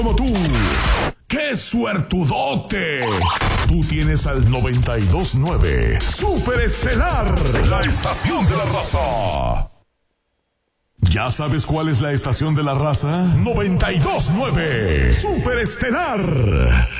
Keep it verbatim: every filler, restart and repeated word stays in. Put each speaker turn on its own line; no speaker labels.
como tú. ¡Qué suertudote! Tú tienes al noventa y dos nueve Super Estelar, la estación de la raza. ¿Ya sabes cuál es la estación de la raza? noventa y dos nueve Super Estelar.